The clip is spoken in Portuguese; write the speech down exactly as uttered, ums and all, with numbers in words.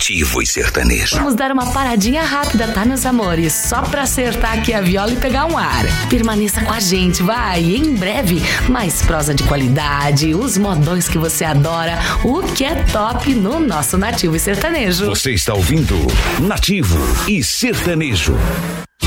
Nativo e sertanejo. Vamos dar uma paradinha rápida, tá, meus amores? Só pra acertar aqui a viola e pegar um ar. Permaneça com a gente, vai. Em breve, mais prosa de qualidade, os modões que você adora, o que é top no nosso Nativo e Sertanejo. Você está ouvindo Nativo e Sertanejo.